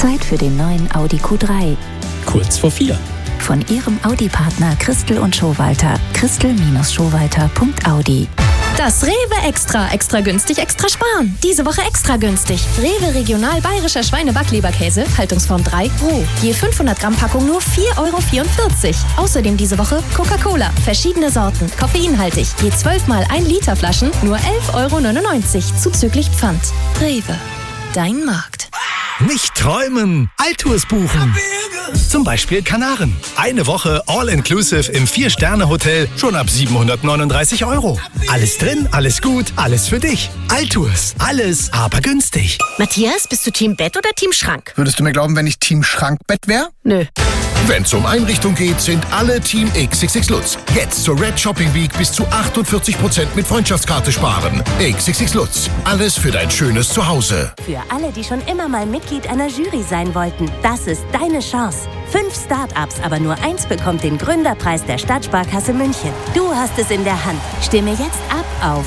Zeit für den neuen Audi Q3. Kurz vor 4. Von Ihrem Audi-Partner Christel und Schowalter. Christel-Schowalter.audi. Das Rewe Extra günstig, extra sparen. Diese Woche extra günstig. Rewe Regional Bayerischer Schweine-Backleberkäse, Haltungsform 3, roh. Je 500 Gramm Packung nur 4,44 €. Außerdem diese Woche Coca-Cola, verschiedene Sorten, koffeinhaltig. Je 12 mal 1 Liter Flaschen nur 11,99 € zuzüglich Pfand. Rewe, dein Markt. Nicht träumen, Altours buchen. Zum Beispiel Kanaren. Eine Woche All-Inclusive im 4-Sterne-Hotel schon ab 739 €. Alles drin, alles gut, alles für dich. Altours, alles aber günstig. Matthias, bist du Team Bett oder Team Schrank? Würdest du mir glauben, wenn ich Team Schrankbett wäre? Nö. Wenn es um Einrichtung geht, sind alle Team XXX Lutz. Jetzt zur Red Shopping Week bis zu 48% mit Freundschaftskarte sparen. XXX Lutz. Alles für dein schönes Zuhause. Für alle, die schon immer mal Mitglied einer Jury sein wollten, das ist deine Chance. 5 Start-ups, aber nur 1 bekommt den Gründerpreis der Stadtsparkasse München. Du hast es in der Hand. Stimme jetzt ab auf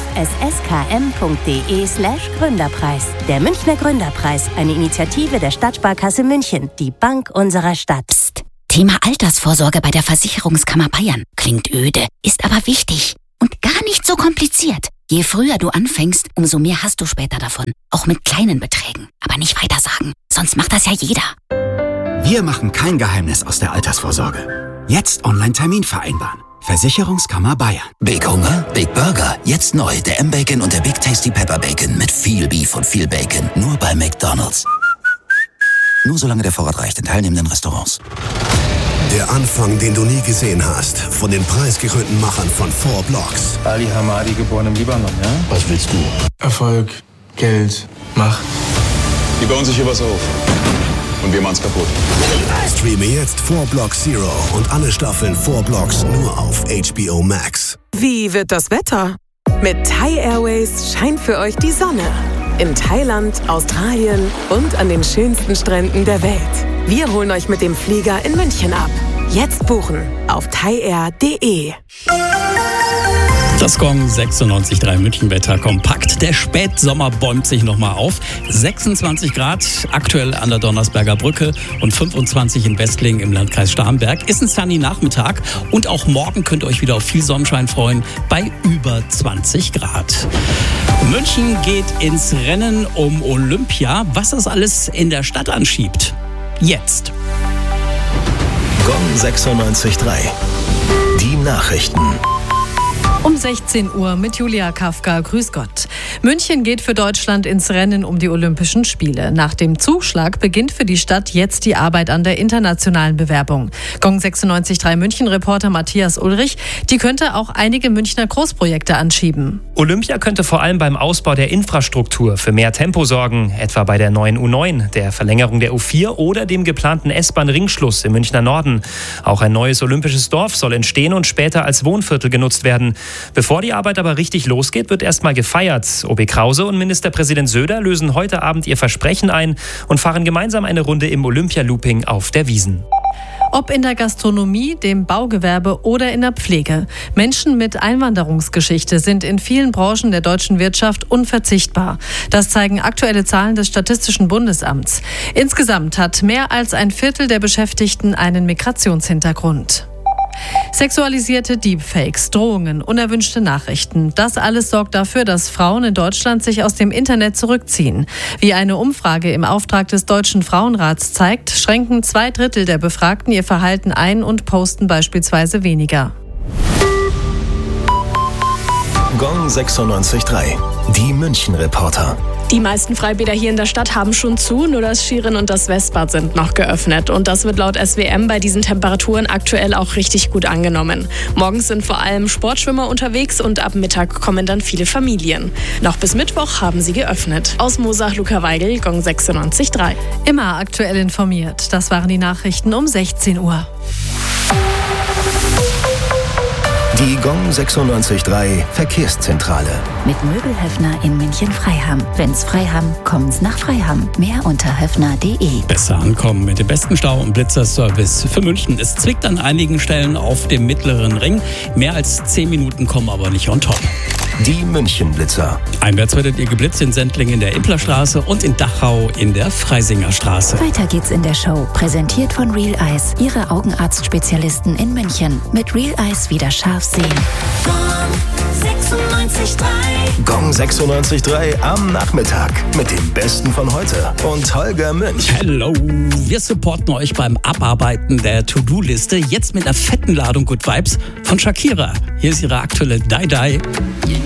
sskm.de/Gründerpreis. Der Münchner Gründerpreis, eine Initiative der Stadtsparkasse München, die Bank unserer Stadt. Psst. Thema Altersvorsorge bei der Versicherungskammer Bayern. Klingt öde, ist aber wichtig und gar nicht so kompliziert. Je früher du anfängst, umso mehr hast du später davon. Auch mit kleinen Beträgen. Aber nicht weitersagen, sonst macht das ja jeder. Wir machen kein Geheimnis aus der Altersvorsorge. Jetzt Online-Termin vereinbaren. Versicherungskammer Bayern. Big Hunger? Big Burger. Jetzt neu. Der M-Bacon und der Big Tasty Pepper Bacon. Mit viel Beef und viel Bacon. Nur bei McDonald's. Nur solange der Vorrat reicht in teilnehmenden Restaurants. Der Anfang, den du nie gesehen hast. Von den preisgekrönten Machern von 4 Blocks. Ali Hamadi, geboren im Libanon, ja? Was willst du? Erfolg, Geld, Macht. Die bauen sich hier was auf. Und wir machen's kaputt. Streame jetzt 4 Blocks Zero und alle Staffeln 4 Blocks nur auf HBO Max. Wie wird das Wetter? Mit Thai Airways scheint für euch die Sonne. In Thailand, Australien und an den schönsten Stränden der Welt. Wir holen euch mit dem Flieger in München ab. Jetzt buchen auf thaiair.de. Das Gong 96.3 München-Wetter kompakt. Der Spätsommer bäumt sich nochmal auf. 26 Grad aktuell an der Donnersberger Brücke und 25 in Westlingen im Landkreis Starnberg. Ist ein sunny Nachmittag und auch morgen könnt ihr euch wieder auf viel Sonnenschein freuen bei über 20 Grad. München geht ins Rennen um Olympia. Was das alles in der Stadt anschiebt. Jetzt. Gong 96.3. Die Nachrichten. Um 16 Uhr mit Julia Kafka. Grüß Gott. München geht für Deutschland ins Rennen um die Olympischen Spiele. Nach dem Zuschlag beginnt für die Stadt jetzt die Arbeit an der internationalen Bewerbung. Gong 96.3 München-Reporter Matthias Ulrich, die könnte auch einige Münchner Großprojekte anschieben. Olympia könnte vor allem beim Ausbau der Infrastruktur für mehr Tempo sorgen, etwa bei der neuen U9, der Verlängerung der U4 oder dem geplanten S-Bahn-Ringschluss im Münchner Norden. Auch ein neues olympisches Dorf soll entstehen und später als Wohnviertel genutzt werden. Bevor die Arbeit aber richtig losgeht, wird erstmal gefeiert. OB Krause und Ministerpräsident Söder lösen heute Abend ihr Versprechen ein und fahren gemeinsam eine Runde im Olympia-Looping auf der Wiesn. Ob in der Gastronomie, dem Baugewerbe oder in der Pflege. Menschen mit Einwanderungsgeschichte sind in vielen Branchen der deutschen Wirtschaft unverzichtbar. Das zeigen aktuelle Zahlen des Statistischen Bundesamts. Insgesamt hat mehr als ein Viertel der Beschäftigten einen Migrationshintergrund. Sexualisierte Deepfakes, Drohungen, unerwünschte Nachrichten. Das alles sorgt dafür, dass Frauen in Deutschland sich aus dem Internet zurückziehen. Wie eine Umfrage im Auftrag des Deutschen Frauenrats zeigt, schränken 2/3 der Befragten ihr Verhalten ein und posten beispielsweise weniger. Gong 96.3. Die München-Reporter. Die meisten Freibäder hier in der Stadt haben schon zu, nur das Schieren und das Westbad sind noch geöffnet. Und das wird laut SWM bei diesen Temperaturen aktuell auch richtig gut angenommen. Morgens sind vor allem Sportschwimmer unterwegs und ab Mittag kommen dann viele Familien. Noch bis Mittwoch haben sie geöffnet. Aus Moosach, Luca Weigel, Gong 96.3. Immer aktuell informiert. Das waren die Nachrichten um 16 Uhr. Die Gong 96.3 Verkehrszentrale. Mit Möbelhöfner in München-Freiham. Wenn's Freiham, kommen's nach Freiham. Mehr unter höfner.de. Besser ankommen mit dem besten Stau- und Blitzerservice für München. Es zwickt an einigen Stellen auf dem Mittleren Ring. Mehr als 10 Minuten kommen aber nicht on top. Die München-Blitzer. Einwärts werdet ihr geblitzt in Sendling in der Implerstraße und in Dachau in der Freisingerstraße. Weiter geht's in der Show. Präsentiert von Real Eyes, Ihre Augenarztspezialisten in München. Mit Real Eyes wieder scharf sehen. Gong 96.3 am Nachmittag mit dem Besten von heute und Holger Münch. Hello, wir supporten euch beim Abarbeiten der To-Do-Liste. Jetzt mit einer fetten Ladung Good Vibes von Shakira. Hier ist ihre aktuelle Die Die.